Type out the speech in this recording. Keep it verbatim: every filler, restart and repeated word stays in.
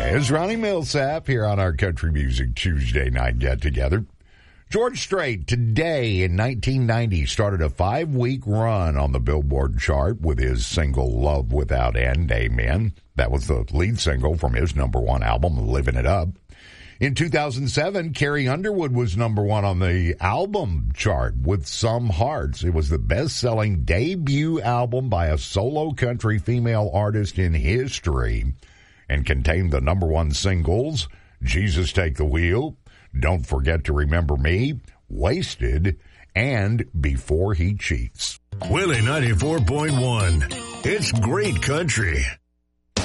It's Ronnie Millsap here on our Country Music Tuesday night get-together. George Strait, today in nineteen ninety, started a five-week run on the Billboard chart with his single Love Without End, Amen. That was the lead single from his number one album, Living It Up. In two thousand seven, Carrie Underwood was number one on the album chart with Some Hearts. It was the best-selling debut album by a solo country female artist in history and contained the number one singles, Jesus Take the Wheel, Don't Forget to Remember Me, Wasted, and Before He Cheats. Willie ninety-four point one. It's great country.